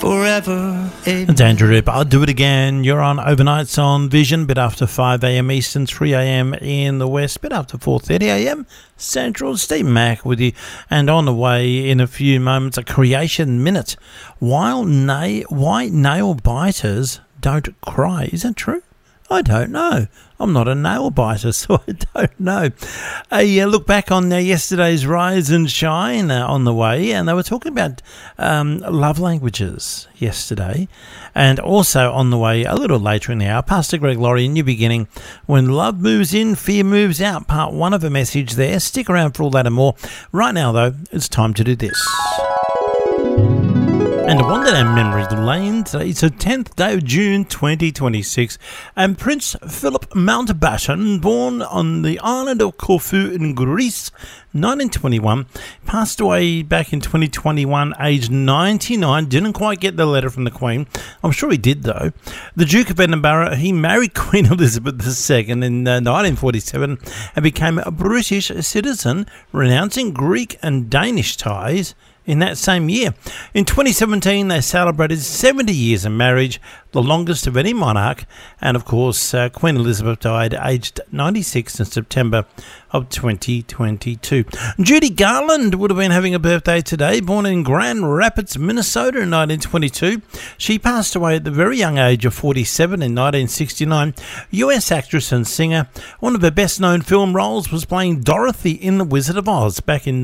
forever. It's Andrew Rip. I'll do it again. You're on Overnights on Vision, bit after 5 a.m. Eastern, 3 a.m. in the West, bit after 4:30 a.m. Central. Steve Mack with you. And on the way in a few moments, a Creation Minute. Why nail biters don't cry. Is that true? I don't know. I'm not a nail biter, so I don't know. A look back on yesterday's Rise and Shine on the way, and they were talking about love languages yesterday. And also on the way, a little later in the hour, Pastor Greg Laurie, New Beginning, When Love Moves In, Fear Moves Out, part one of a message there. Stick around for all that and more. Right now, though, it's time to do this. And I wander down memory lane today. It's the 10th day of June 2026, and Prince Philip Mountbatten, born on the island of Corfu in Greece, 1921, passed away back in 2021, aged 99. Didn't quite get the letter from the Queen. I'm sure he did, though. The Duke of Edinburgh, he married Queen Elizabeth II in 1947 and became a British citizen, renouncing Greek and Danish ties in that same year. In 2017, they celebrated 70 years of marriage, the longest of any monarch, and of course, Queen Elizabeth died aged 96 in September of 2022. Judy Garland would have been having a birthday today, born in Grand Rapids, Minnesota in 1922. She passed away at the very young age of 47 in 1969. US actress and singer. One of her best-known film roles was playing Dorothy in The Wizard of Oz back in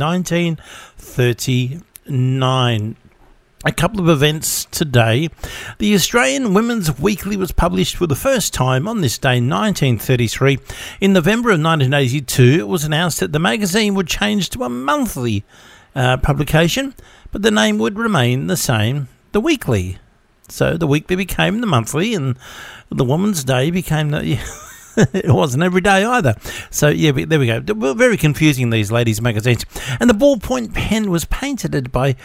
1939. A couple of events today. The Australian Women's Weekly was published for the first time on this day, 1933. In November of 1982, it was announced that the magazine would change to a monthly publication, but the name would remain the same, The Weekly. So the Weekly became the monthly, and the Woman's Day became the... It wasn't every day either. So, yeah, there we go. Well, very confusing, these ladies' magazines. And the ballpoint pen was painted by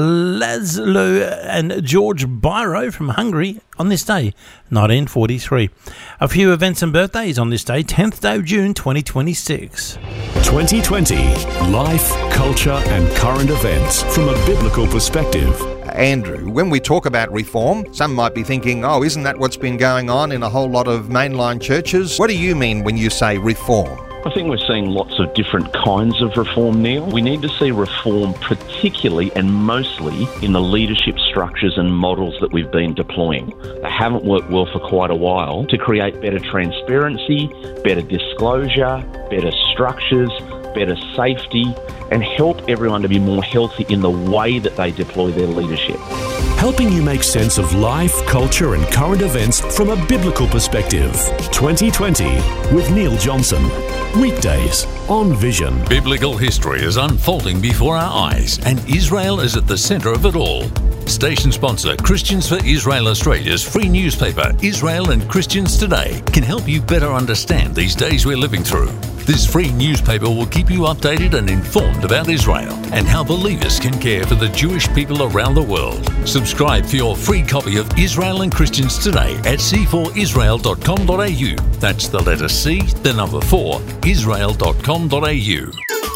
Laszlo and George Biro from Hungary on this day, 1943. A few events and birthdays on this day, 10th day of June, 2026. 2020. Life, culture and current events from a biblical perspective. Andrew, when we talk about reform, some might be thinking, oh, isn't that what's been going on in a whole lot of mainline churches? What do you mean when you say reform? I think we're seeing lots of different kinds of reform, Neil. We need to see reform particularly and mostly in the leadership structures and models that we've been deploying. They haven't worked well for quite a while to create better transparency, better disclosure, better structures, better safety, and help everyone to be more healthy in the way that they deploy their leadership. Helping you make sense of life, culture and current events from a biblical perspective. 2020 with Neil Johnson. Weekdays on Vision. Biblical history is unfolding before our eyes, and Israel is at the centre of it all. Station sponsor Christians for Israel Australia's free newspaper, Israel and Christians Today, can help you better understand these days we're living through. This free newspaper will keep you updated and informed about Israel and how believers can care for the Jewish people around the world. Subscribe for your free copy of Israel and Christians Today at c4israel.com.au. That's the letter C, the number 4, israel.com.au.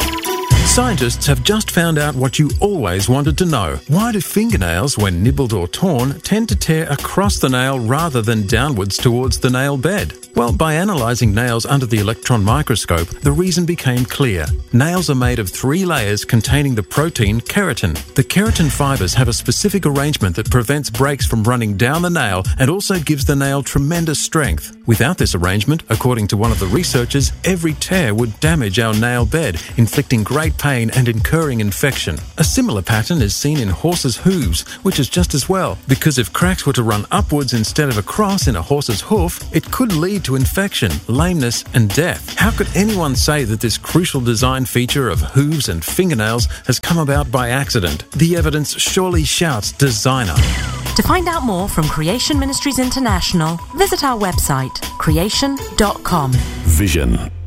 Scientists have just found out what you always wanted to know. Why do fingernails, when nibbled or torn, tend to tear across the nail rather than downwards towards the nail bed? Well, by analysing nails under the electron microscope, the reason became clear. Nails are made of 3 layers containing the protein keratin. The keratin fibres have a specific arrangement that prevents breaks from running down the nail and also gives the nail tremendous strength. Without this arrangement, according to one of the researchers, every tear would damage our nail bed, inflicting great pain and incurring infection. A similar pattern is seen in horses' hooves, which is just as well, because if cracks were to run upwards instead of across in a horse's hoof, it could lead to infection, lameness and death. How could anyone say that this crucial design feature of hooves and fingernails has come about by accident? The evidence surely shouts designer. To find out more from Creation Ministries International, visit our website, creation.com. Vision.